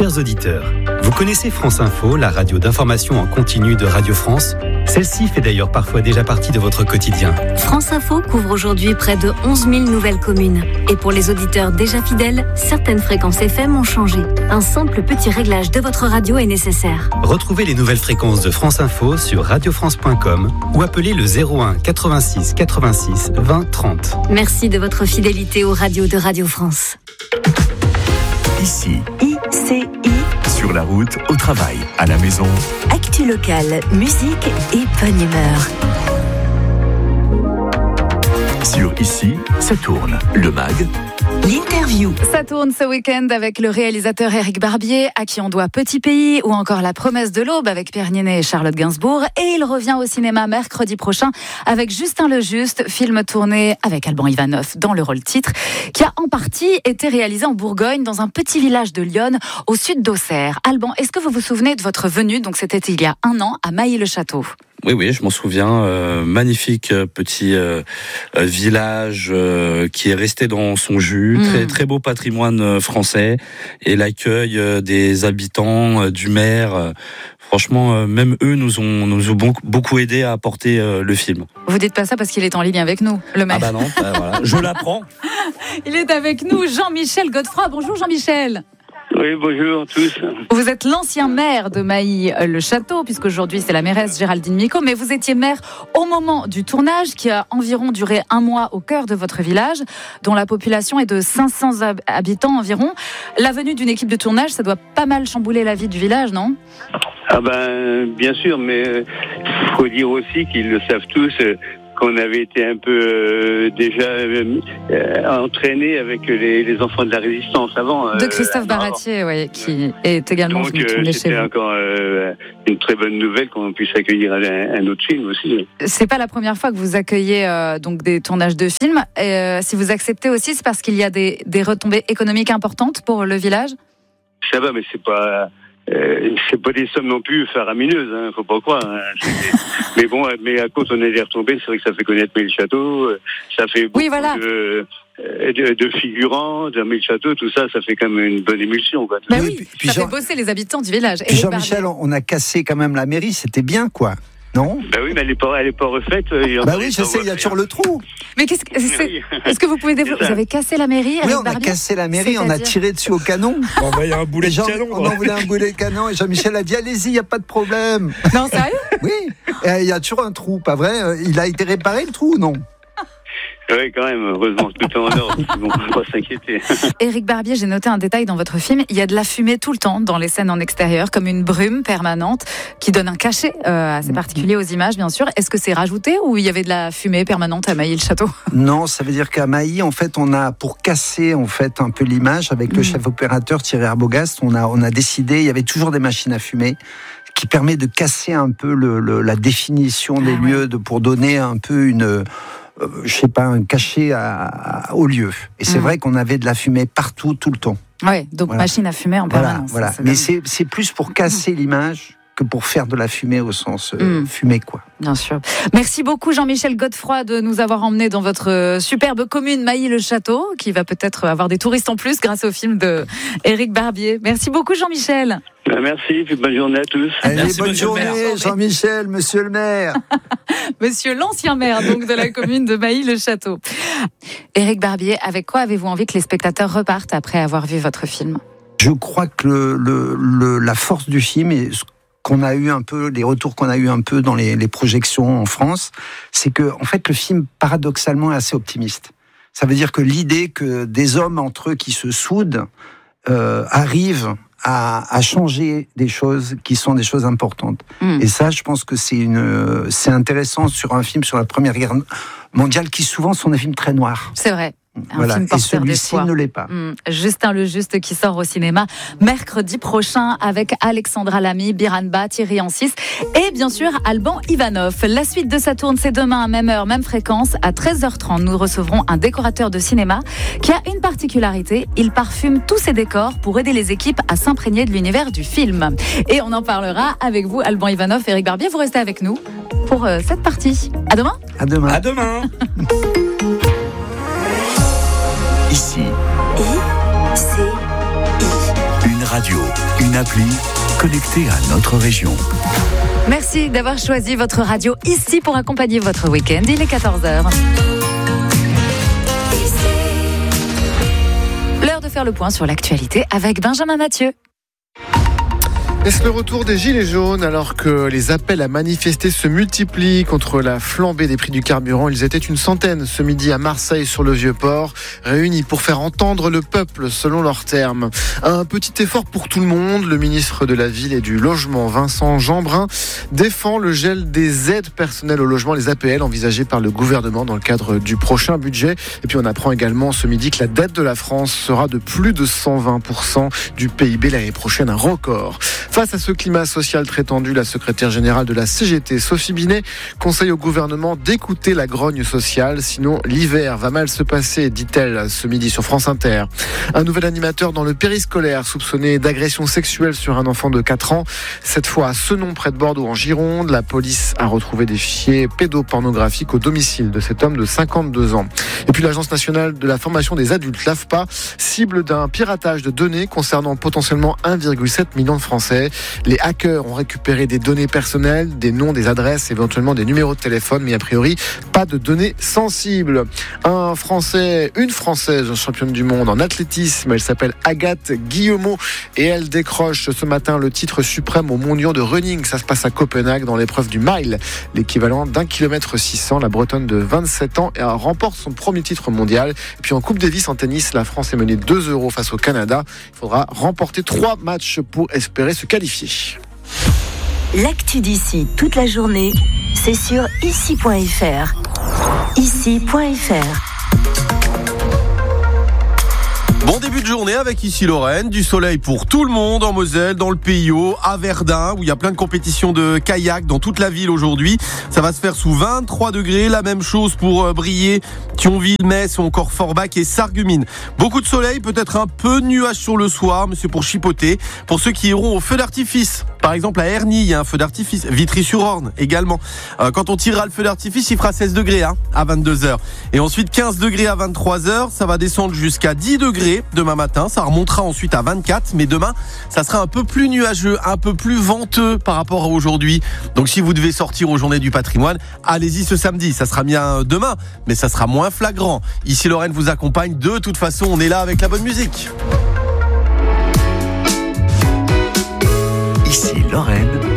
Chers auditeurs, vous connaissez France Info, la radio d'information en continu de Radio France ? Celle-ci fait d'ailleurs parfois déjà partie de votre quotidien. France Info couvre aujourd'hui près de 11 000 nouvelles communes. Et pour les auditeurs déjà fidèles, certaines fréquences FM ont changé. Un simple petit réglage de votre radio est nécessaire. Retrouvez les nouvelles fréquences de France Info sur radiofrance.com ou appelez le 01 86 86 20 30. Merci de votre fidélité aux radios de Radio France. Ici, ICI, sur la route, au travail, à la maison. actu locale, musique et bonne humeur. Sur Ici, ça tourne. Le MAG, L'interview. Ça tourne ce week-end avec le réalisateur Éric Barbier, à qui on doit Petit Pays, ou encore La Promesse de l'Aube avec Pierre Ninet et Charlotte Gainsbourg. Et il revient au cinéma mercredi prochain avec Justin Lejuste, film tourné avec Alban Ivanov dans le rôle titre, qui a en partie été réalisé en Bourgogne, dans un petit village de Lyonne, au sud d'Auxerre. Alban, est-ce que vous vous souvenez de votre venue, donc c'était il y a 1 an, à Mailly-le-Château ? Oui, je m'en souviens. Magnifique petit village qui est resté dans son jus. Très, très beau patrimoine français. Et l'accueil des habitants, du maire. Franchement, même eux nous ont beaucoup aidé à apporter le film. Vous dites pas ça parce qu'il est en ligne avec nous, le maire. Ah bah non, voilà. Je l'apprends. Il est avec nous, Jean-Michel Godefroy. Bonjour Jean-Michel. Oui, bonjour tous. Vous êtes l'ancien maire de Mailly-le-Château, puisqu'aujourd'hui c'est la mairesse Géraldine Micot, mais vous étiez maire au moment du tournage, qui a environ duré 1 mois au cœur de votre village, dont la population est de 500 habitants environ. La venue d'une équipe de tournage, ça doit pas mal chambouler la vie du village, non ? Ah ben, bien sûr, mais il faut dire aussi qu'ils le savent tous, qu'on avait été un peu déjà entraîné avec les enfants de la résistance avant. De Christophe Baratier, oui, qui est également venu tourner chez vous. C'était encore une très bonne nouvelle qu'on puisse accueillir un autre film aussi. C'est pas la première fois que vous accueillez donc des tournages de films. Si vous acceptez aussi, c'est parce qu'il y a des retombées économiques importantes pour le village ? Ça va, mais c'est pas des sommes non plus faramineuses, faut pas croire. Mais bon, mais à cause on a des retombées, c'est vrai que ça fait connaître Mailly-le-Château, ça fait beaucoup de figurants, de Mailly-le-Château, tout ça, ça fait quand même une bonne émulsion, quoi. Bah oui, ça fait bosser les habitants du village. Puis Jean-Michel, on a cassé quand même la mairie, c'était bien, quoi. Non ? Bah oui, mais elle est pas refaite. Bah oui, je sais, il y a toujours le trou. Mais est-ce que vous pouvez développer ? Vous avez cassé la mairie ? Oui, on a cassé la mairie, on a tiré dessus au canon. On envoyait un boulet de canon. On envoyait un boulet de canon et Jean-Michel a dit allez-y, il n'y a pas de problème. Non, sérieux ? Oui, il y a toujours un trou, pas vrai ? Il a été réparé le trou ou non ? Oui, quand même, heureusement, tout est en ordre, on ne peut pas s'inquiéter. Éric Barbier, j'ai noté un détail dans votre film, il y a de la fumée tout le temps dans les scènes en extérieur, comme une brume permanente qui donne un cachet assez particulier aux images, bien sûr. Est-ce que c'est rajouté ou il y avait de la fumée permanente à Mailly-le-Château ? Non, ça veut dire qu'à Mailly, en fait, on a, pour casser en fait un peu l'image, avec le chef opérateur Thierry Arbogast, on a décidé, il y avait toujours des machines à fumer, qui permet de casser un peu la définition des lieux, pour donner un peu un cachet au lieu. Et c'est vrai qu'on avait de la fumée partout, tout le temps. Oui, donc machine à fumer en permanence. Voilà. Mais c'est plus pour casser l'image que pour faire de la fumée au sens fumée, quoi. Bien sûr. Merci beaucoup Jean-Michel Godefroy de nous avoir emmenés dans votre superbe commune Mailly-le-Château, qui va peut-être avoir des touristes en plus grâce au film de Éric Barbier. Merci beaucoup Jean-Michel. Merci, puis bonne journée à tous. Allez, bonne journée Jean-Michel, monsieur le maire. Monsieur l'ancien maire donc de la commune de Mailly-le-Château. Éric Barbier, avec quoi avez-vous envie que les spectateurs repartent après avoir vu votre film ? Je crois que la force du film et qu'on a eu un peu, les retours qu'on a eu un peu dans les projections en France, c'est que en fait le film paradoxalement est assez optimiste. Ça veut dire que l'idée que des hommes entre eux qui se soudent arrivent à changer des choses qui sont des choses importantes. Et ça, je pense que c'est intéressant sur un film sur la Première Guerre mondiale qui souvent sont des films très noirs. C'est vrai. Voilà. Et celui-ci ne l'est pas. Justin Lejuste qui sort au cinéma mercredi prochain avec Alexandra Lamy, Biran Ba, Thierry Ancis et bien sûr Alban Ivanov. La suite de Ça tourne, c'est demain à même heure, même fréquence. À 13h30, nous recevrons un décorateur de cinéma qui a une particularité. Il parfume tous ses décors pour aider les équipes à s'imprégner de l'univers du film. Et on en parlera avec vous, Alban Ivanov et Éric Barbier. Vous restez avec nous pour cette partie. À demain. À demain. À demain. Ici, ICI. une radio Radio, une appli connectée à notre région. Merci d'avoir choisi votre radio ici pour accompagner votre week-end. Il est 14h. L'heure de faire le point sur l'actualité avec Benjamin Mathieu. Est-ce le retour des gilets jaunes alors que les appels à manifester se multiplient contre la flambée des prix du carburant? Ils étaient une centaine ce midi à Marseille sur le Vieux-Port, réunis pour faire entendre le peuple selon leurs termes. Un petit effort pour tout le monde. Le ministre de la Ville et du Logement, Vincent Jeanbrun, défend le gel des aides personnelles au logement, les APL, envisagées par le gouvernement dans le cadre du prochain budget. Et puis on apprend également ce midi que la dette de la France sera de plus de 120% du PIB l'année prochaine, un record. Face à ce climat social très tendu, la secrétaire générale de la CGT, Sophie Binet, conseille au gouvernement d'écouter la grogne sociale, sinon l'hiver va mal se passer, dit-elle ce midi sur France Inter. Un nouvel animateur dans le périscolaire soupçonné d'agression sexuelle sur un enfant de 4 ans, cette fois à Senon près de Bordeaux en Gironde. La police a retrouvé des fichiers pédopornographiques au domicile de cet homme de 52 ans. Et puis l'Agence nationale de la formation des adultes, l'AFPA, cible d'un piratage de données concernant potentiellement 1,7 million de Français. Les hackers ont récupéré des données personnelles, des noms, des adresses, éventuellement des numéros de téléphone, mais a priori, pas de données sensibles. Un Français, une Française championne du monde en athlétisme, elle s'appelle Agathe Guillemot et elle décroche ce matin le titre suprême aux mondiaux de running. Ça se passe à Copenhague dans l'épreuve du mile, l'équivalent d'1 km 600. La Bretonne de 27 ans remporte son premier titre mondial. Et puis en Coupe Davis en tennis, la France est menée 2-0 face au Canada. Il faudra remporter 3 matchs pour espérer se qualifier. L'actu d'ici toute la journée, c'est sur ici.fr. Ici.fr. Bon début de journée avec ici Lorraine, du soleil pour tout le monde en Moselle, dans le Pays Haut, à Verdun, où il y a plein de compétitions de kayak dans toute la ville aujourd'hui. Ça va se faire sous 23 degrés, la même chose pour Briey, Thionville, Metz ou encore Forbach et Sarreguemines. Beaucoup de soleil, peut-être un peu de nuages sur le soir, mais c'est pour chipoter. Pour ceux qui iront au feu d'artifice, par exemple à Ernie, il y a un feu d'artifice, Vitry-sur-Orne également. Quand on tirera le feu d'artifice, il fera 16 degrés à 22h. Et ensuite 15 degrés à 23h, ça va descendre jusqu'à 10 degrés demain matin, ça remontera ensuite à 24, mais demain, ça sera un peu plus nuageux, un peu plus venteux par rapport à aujourd'hui. Donc si vous devez sortir aux Journées du Patrimoine, allez-y ce samedi, ça sera bien demain, mais ça sera moins flagrant. Ici Lorraine vous accompagne, de toute façon, on est là avec la bonne musique. Ici Lorraine.